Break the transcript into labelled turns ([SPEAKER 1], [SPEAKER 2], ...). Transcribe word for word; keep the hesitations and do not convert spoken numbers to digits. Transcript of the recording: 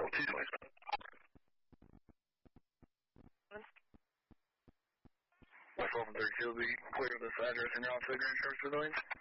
[SPEAKER 1] two twenty-seven. West eleven thirty-two will be clear of this address and you're on to the Grand Church Pavilion.